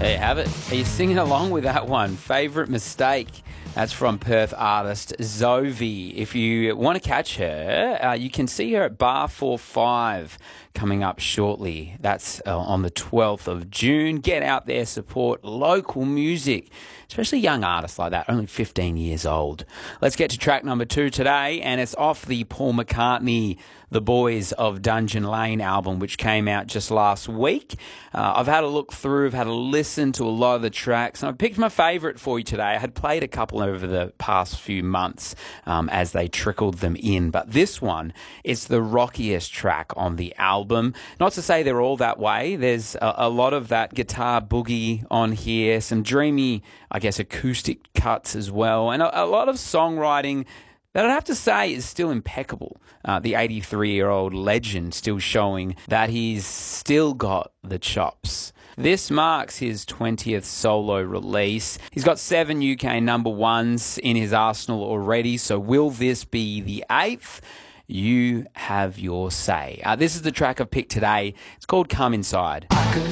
There you have it. Are you singing along with that one? Favourite Mistake. That's from Perth artist Zovi. If you want to catch her, you can see her at Bar 45 coming up shortly. That's on the 12th of June. Get out there, support local music, especially young artists like that, only 15 years old. Let's get to track number 2 today, and it's off the Paul McCartney The Boys of Dungeon Lane album, which came out just last week. I've had a look through, I've had a listen to a lot of the tracks, and I picked my favourite for you today. I had played a couple over the past few months as they trickled them in, but this one is the rockiest track on the album. Not to say they're all that way. There's a lot of that guitar boogie on here, some dreamy, I guess, acoustic cuts as well, and a lot of songwriting that I'd have to say is still impeccable. The 83-year-old legend still showing that he's still got the chops. This marks his 20th solo release. He's got 7 UK number ones in his arsenal already, so will this be the 8th? You have your say. This is the track I've picked today. It's called Come Inside. I could